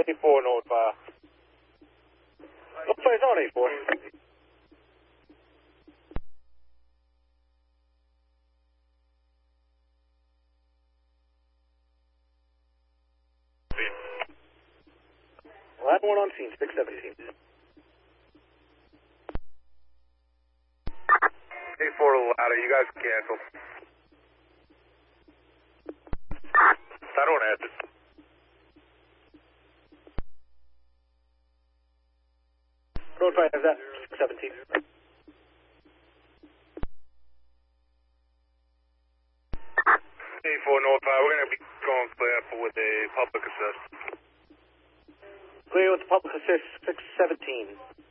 84 North Fire. North Fire's on 84. Line 1 on scene, 617. 84 a little louder, you guys can cancel. I don't answer. North Fire, is that 617? 84 North 5, we're going to be going clear with a public assist. Clear with the public assist, 617.